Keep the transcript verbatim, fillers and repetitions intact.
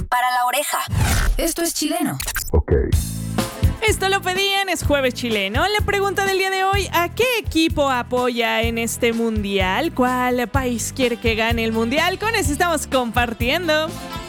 para la oreja. Esto es chileno. Ok. Esto lo pedían, es Jueves Chileno. La pregunta del día de hoy, ¿a qué equipo apoya en este mundial? ¿Cuál país quiere que gane el mundial? Con eso estamos compartiendo.